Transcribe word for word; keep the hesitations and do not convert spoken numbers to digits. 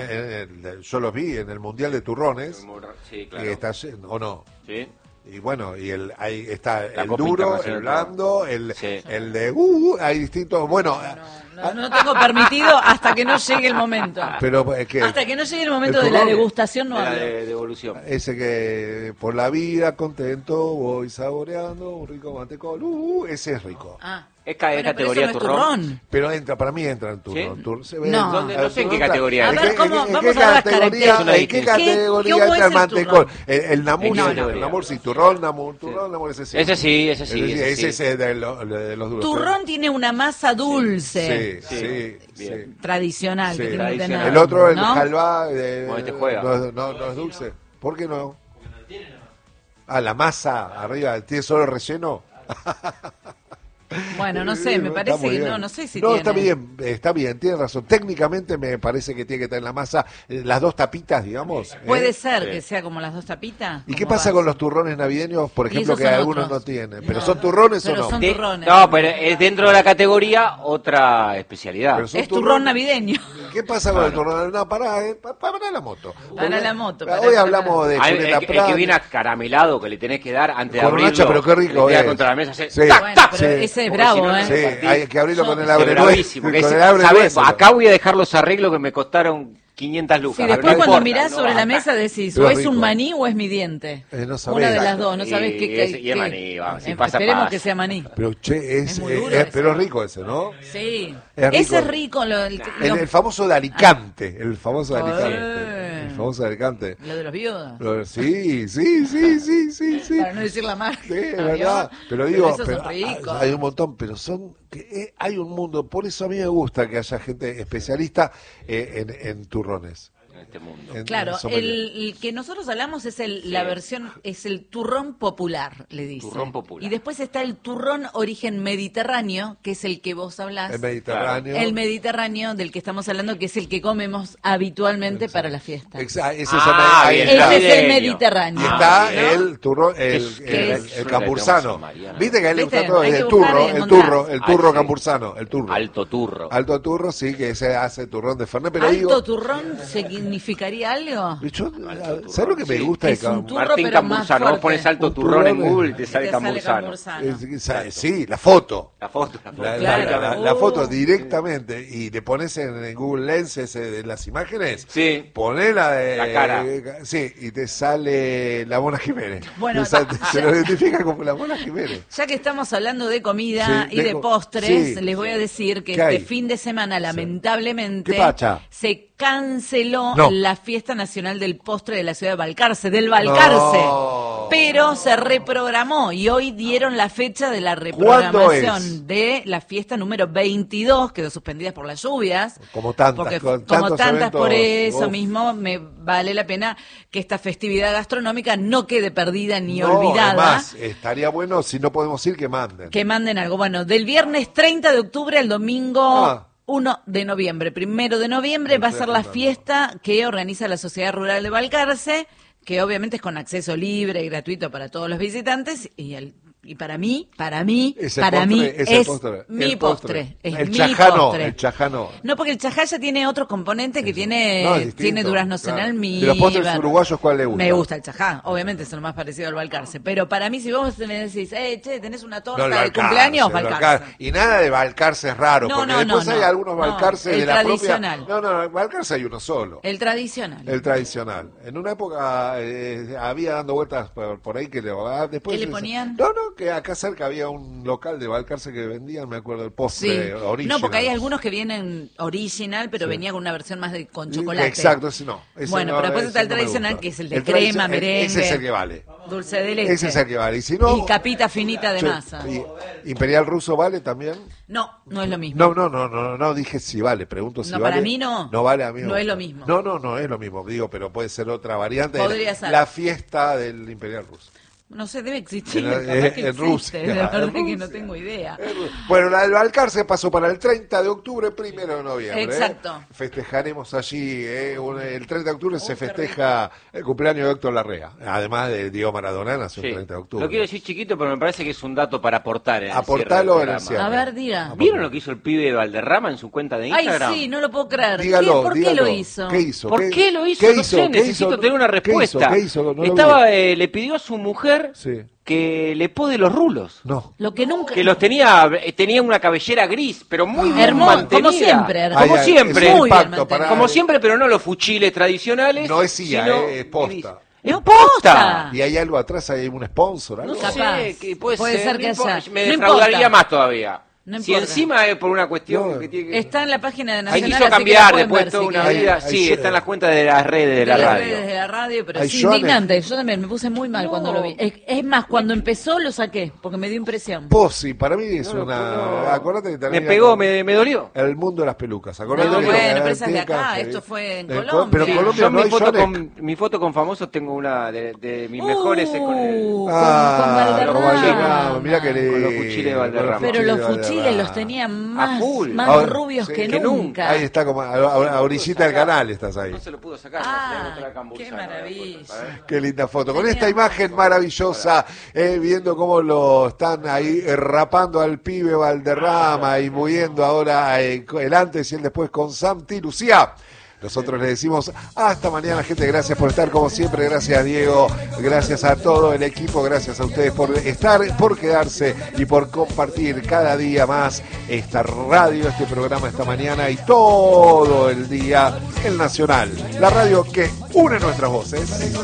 Eh, yo los vi en el Mundial de Turrones. Sí, claro. Y está, ¿o no? Sí. Y bueno, y el ahí está La el Copa duro, el blando, el, sí. el de uh, hay distintos, bueno, no, no, no, no tengo permitido hasta que no llegue el momento. Pero es que hasta que no llegue el momento el de la degustación no hablo. De devolución. Ese que por la vida contento voy saboreando un rico mantecol, uh, ese es rico. Ah. Es, ca bueno, categoría pero turrón. turrón. Pero entra, para mí entra en turrón. ¿Sí? Tur se ve, no. ¿Dónde, no sé en qué categoría. A ver, ¿cómo? ¿En Vamos qué a ver las categoría, ¿en qué categoría ¿Qué, entra el mantecol? El, el namur, no, el, no, el namur, sí, turrón, namur, turrón, sí. namur, ese sí. Ese sí, ese sí. Ese, ese ese, sí. ese es de, lo, de los duros. Turrón pero... tiene una masa dulce. Sí, sí, sí. sí. Tradicional. Sí. Que tiene Tradicional. tener, el otro, el ¿no? halva, eh, bueno, este juega. No, no, no es dulce. ¿Por qué no? Ah, la masa arriba, ¿tiene solo relleno? Bueno, no sé, me parece que no, no sé si no, tiene. está bien, está bien, tiene razón. Técnicamente me parece que tiene que tener la masa, eh, las dos tapitas, digamos. Puede ¿eh? ser sí. que sea como las dos tapitas. ¿Y qué pasa vas? con los turrones navideños, por ejemplo, que algunos otros. no tienen? ¿Pero no, son turrones pero o no? Son de, turrones. No, pero es dentro de la categoría otra especialidad. Es turrón, turrón navideño. ¿Qué pasa con claro. el turrón? No, pará, eh, para, para la moto. Para Porque, la moto. Para, hoy para, hablamos para. de Ay, el, el, el que viene acaramelado, que le tenés que dar antes con de abrirlo. Hacha, pero qué rico le es. contra la mesa, sí. ¡tac, bueno, tac! Pero sí. Ese es bravo, si no, ¿eh? Sí, hay que abrirlo con el abre bravísimo. Acá voy a dejar los arreglos que me costaron quinientas lucas. Sí, después cuando importa, mirás no, sobre no, la mesa decís, o es rico. un maní o es mi diente. Eh, no Una de las dos, no sabés qué. Y, qué, y es maní, va, si eh, pasa, esperemos pasa. que sea maní. Pero che, es, es eh, es pero es rico ese, ¿no? Sí. Es rico. Ese es rico. Lo, el, el, lo... el famoso de Alicante, el famoso de Alicante. Eh. El famoso de Alicante. Lo de los viudos. Lo, sí, sí, sí, sí, sí, sí. Para no decir la marca. Sí, es verdad. Pero digo, pero pero, son ricos. hay un montón, pero son que eh, hay un mundo. Por eso a mí me gusta que haya gente especialista eh, en, en turrones. Este mundo. En, claro, en el, el que nosotros hablamos es el, sí. la versión, es el turrón popular, le dice. Turrón popular. Y después está el turrón origen mediterráneo, que es el que vos hablás. El mediterráneo. El mediterráneo del que estamos hablando, que es el que comemos habitualmente Exacto. para la fiesta. Exacto. Ese, ah, es, ese es el mediterráneo. Y está ¿no? el turrón, el, el, el, el, el cambursano. Viste que a él le gusta todo, el turro, el turro, el turro cambursano, el turro. Alto turro. Alto turro, sí, que se hace turrón de Fernet, pero Alto digo... turrón significaría algo. Yo, ¿sabes lo que me gusta es de un turro, Martín pero Cambursano? Vos pones alto turrón en Google y te sale te Cambursano. Sale es, sí, la foto. La foto. La foto, la, claro. la, la, la foto directamente. Y le pones en, en Google Lens ese de las imágenes. Sí. Poné la de... La cara. Eh, sí, y te sale la Mona Jiménez. Bueno, sale, se lo identifica como la Mona Jiménez. Ya que estamos hablando de comida sí, y de, de postres, sí, les voy sí. a decir que ¿Qué este hay? fin de semana, lamentablemente, ¿Qué pacha? se canceló no. la fiesta nacional del postre de la ciudad de Balcarce, del Balcarce. No. Pero se reprogramó y hoy dieron la fecha de la reprogramación de la fiesta número veintidós, quedó suspendida por las lluvias. Como tantas, porque, con como tantas eventos, por eso uf. mismo, me vale la pena que esta festividad gastronómica no quede perdida ni no, olvidada. Además, estaría bueno, si no podemos ir, que manden. Que manden algo. Bueno, del viernes treinta de octubre al domingo... Ah. uno de noviembre, primero de noviembre va a ser la fiesta que organiza la Sociedad Rural de Balcarce, que obviamente es con acceso libre y gratuito para todos los visitantes y el y para mí, para mí, ese para postre, mí ese es postre, mi postre, postre. es el mi chajano, postre. El chajano. No, porque el chajá ya tiene otro componente que Eso. tiene no, es tiene durazno claro. en almíbar. De los postres uruguayos, ¿cuál le gusta? Me gusta el chajá, obviamente es lo más parecido al Balcarce, pero para mí si vos me decís, eh, che, tenés una torta no, de Balcarce, cumpleaños, Balcarce. Balcarce. Y nada de Balcarce es raro, No, porque no, después no, hay no. algunos Balcarce No, de el la tradicional. propia... No, no, Balcarce hay uno solo. El tradicional. El tradicional. En una época eh, había dando vueltas por, por ahí que le, ah, después ¿Qué le ponían? No, no, que acá cerca había un local de Balcarce que vendían, me acuerdo, el postre sí. original. No, porque hay algunos que vienen original, pero sí. venía con una versión más de con chocolate. Exacto, ese no. Ese bueno, no, pero después está el no tradicional, que es el de el crema, merengue. Ese es el que vale. Dulce de leche. Ese es el que vale. Y, si no, y capita finita de sí, masa. Y, ¿Imperial ruso vale también? No, no es lo mismo. No, no, no, no, no, no dije si vale, pregunto si no, vale. Para mí no. No vale a mí. No, no es lo mismo. No, no, no es lo mismo, digo, pero puede ser otra variante. Podría de ser. La fiesta del Imperial ruso. No sé, debe existir. En, capaz en, que en existe, Rusia. de verdad En que Rusia. no tengo idea. Bueno, la del Balcarce pasó para el treinta de octubre, primero de noviembre. Exacto. ¿eh? Festejaremos allí. ¿eh? Un- el treinta de octubre Oh, se qué festeja el cumpleaños de Héctor Larrea. Además de Diego Maradona, nació Sí. el treinta de octubre. Lo quiero decir chiquito, pero me parece que es un dato para aportar. En el Aportalo cierre en del el programa. cierre. A ver, diga. ¿Vieron lo que hizo el pibe de Valderrama en su cuenta de Ay, Instagram? sí, no lo puedo creer. ¿Qué? Dígalo, ¿Por qué dígalo. lo hizo? ¿Qué hizo? ¿Por qué lo hizo? ¿Qué No hizo? sé, ¿Qué necesito hizo? tener una ¿Qué hizo? respuesta. ¿Qué hizo? No lo Estaba, vi. eh, le pidió a su mujer Sí. que le pode los rulos. No. Lo que nunca... Que los tenía, eh, tenía una cabellera gris, pero muy bien Hermoso, mantenida. como siempre, hermoso. Como Ay, ay, siempre. es un Muy bien impacto mantenido. para- Como siempre, pero no los fuchiles tradicionales. No es I A, sino eh, es posta. gris. No, ¡Es posta! posta. ¿Y hay algo atrás? ¿Hay un sponsor? Algo? No Capaz. sé, que puede, Puede ser, ser que no importa, haya. me No defraudaría importa. más todavía. No si importa. encima es por una cuestión No. que tiene que... Está en la página de Ahí Nacional, quiso así que la cambiar pueden después ver, toda si una quieren. vida. Ahí- ahí Sí, se- está en las cuentas de las redes de De la las radio. redes de la radio, pero Ay, es yo, indignante. Yo también me puse muy mal No. cuando lo vi. Es, es más, cuando empezó lo saqué, porque me dio impresión. Posi, para mí es No, una... no. Acordate que Me termina pegó, con me, me dolió. El mundo de las pelucas. Acordate No, que bueno, la- pero esa es de tiene acá, cáncer, esto ¿eh? fue en Eh, Colombia. Pero Sí, en Colombia Yo no mi hay foto, Jonek. con, mi foto con famosos tengo una de, de mis mejores es con el... Uh, con- Ah, con Valderrama. con Valderrama, mirá que Con los lindo, fuchiles de con Valderrama. los Pero fuchiles los de fuchiles Valderrama. los tenían más, full. más Ahora, rubios sí, que, que nunca. Ahí está, como a, a- a orillita del canal estás ahí. No se lo pudo sacar. Ah, no, tengo otra qué cambursana, maravilla. después, a ver. Qué linda foto. Con Tenía esta imagen maravillosa, eh, viendo cómo lo están ahí eh, rapando al pibe Valderrama y moviendo ahora eh, el antes y el después con Santi Lucía. Nosotros le decimos hasta mañana, gente. Gracias por estar como siempre. Gracias, Diego. Gracias a todo el equipo. Gracias a ustedes por estar, por quedarse y por compartir cada día más esta radio, este programa esta mañana y todo el día el Nacional. La radio que une nuestras voces.